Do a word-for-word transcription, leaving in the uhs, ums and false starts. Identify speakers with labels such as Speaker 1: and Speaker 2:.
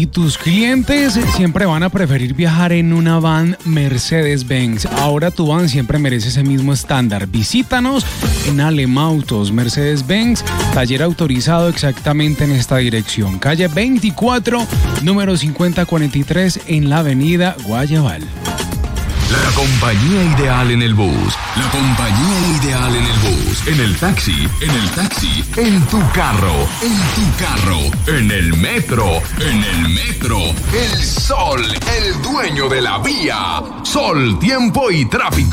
Speaker 1: y tus clientes siempre van a preferir viajar en una van Mercedes-Benz. Ahora tu van siempre merece ese mismo estándar. Visítanos en Alemautos, Mercedes-Benz, taller autorizado exactamente en esta dirección. Calle veinticuatro, número cincuenta cuarenta y tres en la avenida Guayabal.
Speaker 2: La compañía ideal en el bus. La compañía ideal en el bus. En el taxi. En el taxi. En tu carro. En tu carro. En el metro. En el metro. El sol. El dueño de la vía. Sol, tiempo y tráfico.